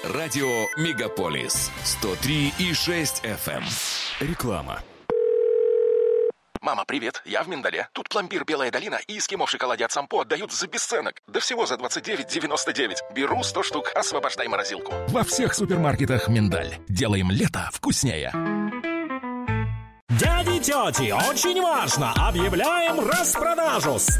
Радио Мегаполис 103,6 FM. Реклама. Мама, привет, я в Миндале. Тут пломбир «Белая долина» и эскимо в шоколаде от Сампо отдают за бесценок. Да всего за 29,99. Беру 100 штук, освобождай морозилку. Во всех супермаркетах «Миндаль». Делаем лето вкуснее. Дяди, тети, очень важно! Объявляем распродажу!